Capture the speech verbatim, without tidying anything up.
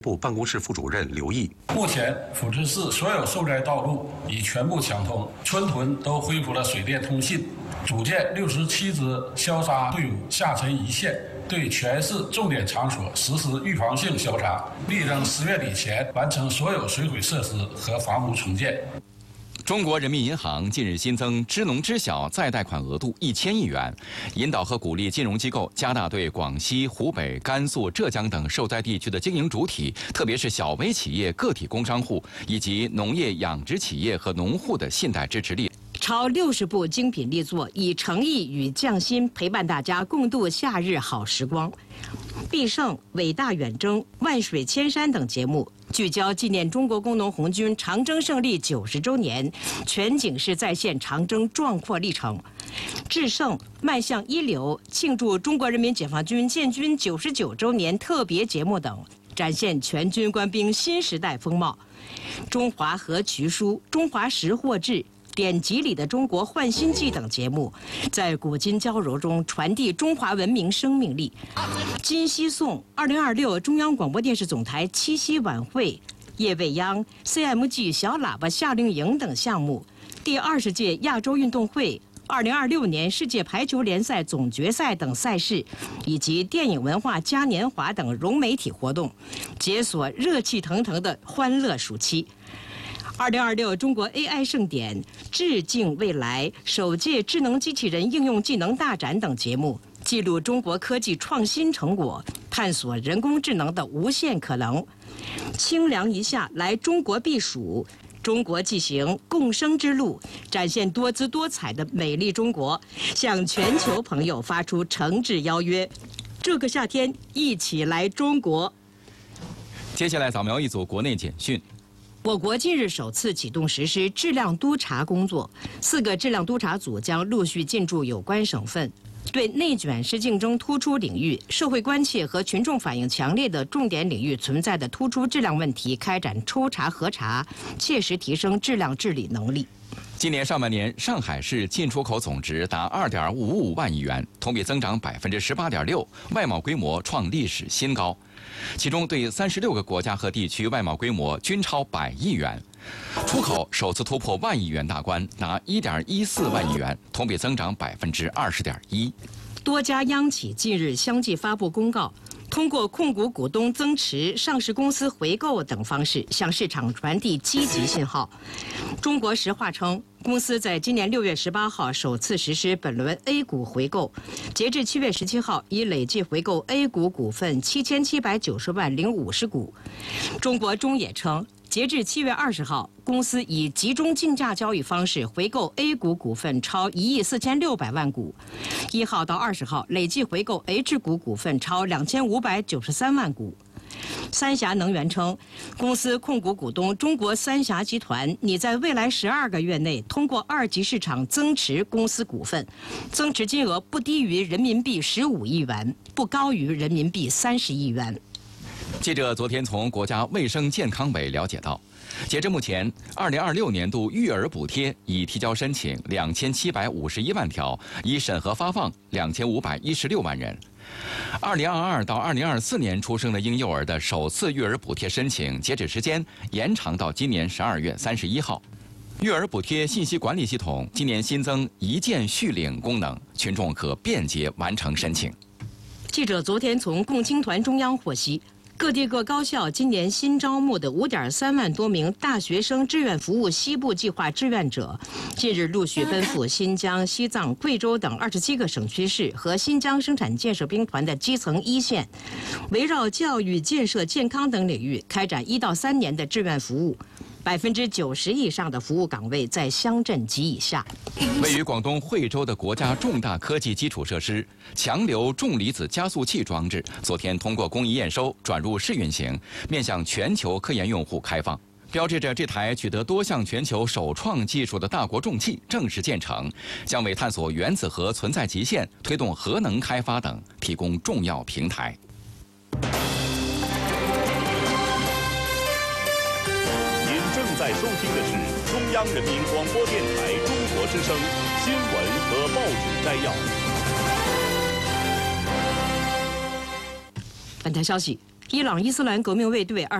部办公室副主任刘毅， 目前抚直市所有受灾道路已全部抢通，村屯都恢复了水电通信，组建六十七支消杀队伍下沉一线，对全市重点场所实施预防性消杀，力争十月底前完成所有水毁设施和房屋重建。 中国人民银行近日新增支农支小再贷款额度一千亿元，引导和鼓励金融机构加大对广西、湖北、甘肃、浙江等受灾地区的经营主体，特别是小微企业、个体工商户以及农业养殖企业和农户的信贷支持力。 超六十部精品力作，以诚意与匠心陪伴大家共度夏日好时光。必胜、伟大远征、万水千山等节目聚焦纪念中国工农红军长征胜利九十周年，全景式再现长征壮阔历程。制胜迈向一流，庆祝中国人民解放军建军九十九周年特别节目等，展现全军官兵新时代风貌。中华和渠书、中华识货志、典籍里的中国焕新记等节目，在古今交融中传递中华文明生命力。今夕颂二零二六中央广播电视总台七夕晚会、夜未央、C M G 小喇叭夏令营等项目，第二十届亚洲运动会、二零二六年世界排球联赛总决赛等赛事，以及电影文化嘉年华等融媒体活动，解锁热气腾腾的欢乐暑期。二零二六中国 A I 盛典、致敬未来首届智能机器人应用技能大展等节目，记录中国科技创新成果，探索人工智能的无限可能。清凉一下来中国避暑，中国纪行共生之路，展现多姿多彩的美丽中国，向全球朋友发出诚挚邀约。这个夏天一起来中国。 接下来扫描一组国内简讯。 我国近日首次启动实施质量督查工作，四个质量督查组将陆续进驻有关省份，对内卷式竞争突出领域、社会关切和群众反映强烈的重点领域存在的突出质量问题开展抽查核查，切实提升质量治理能力。 今年上半年，上海市进出口总值达二点五五万亿元，同比增长百分之十八点六，外贸规模创历史新高。其中，对三十六个国家和地区外贸规模均超百亿元，出口首次突破万亿元大关，达一点一四万亿元，同比增长百分之二十点一。 多家央企近日相继发布公告，通过控股股东增持、上市公司回购等方式向市场传递积极信号。中国石化称，公司在今年六月十八号首次实施本轮 A 股回购，截至七月十七号已累计回购 A 股股份七千七百九十万零五十股。中国中冶称，截至七月二十号，公司以集中竞价交易方式回购 A 股股份超一亿四千六百万股，一号到二十号累计回购 H 股股份超两千五百九十三万股。三峡能源称，公司控股股东中国三峡集团拟在未来十二个月内通过二级市场增持公司股份，增持金额不低于人民币十五亿元，不高于人民币三十亿元。 记者昨天从国家卫生健康委了解到，截至目前，二零二六年度育儿补贴已提交申请两千七百五十一万条，已审核发放两千五百一十六万人。二零二二到二零二四年出生的婴幼儿的首次育儿补贴申请截止时间延长到今年十二月三十一号。育儿补贴信息管理系统今年新增一键续领功能，群众可便捷完成申请。 记者昨天从共青团中央获悉，各地各高校今年新招募的五点三万多名大学生志愿服务西部计划志愿者，近日陆续奔赴新疆、西藏、贵州等二十七个省区市和新疆生产建设兵团的基层一线，围绕教育、建设、健康等领域开展一到三年的志愿服务。百分之九十以上的服务岗位在乡镇及以下。 位于广东惠州的国家重大科技基础设施强流重离子加速器装置，昨天通过工艺验收转入试运行，面向全球科研用户开放，标志着这台取得多项全球首创技术的大国重器正式建成，将为探索原子核存在极限、推动核能开发等提供重要平台。 在收听的是中央人民广播电台中国之声新闻和报纸摘要。 本台消息： 伊朗伊斯兰革命卫队二。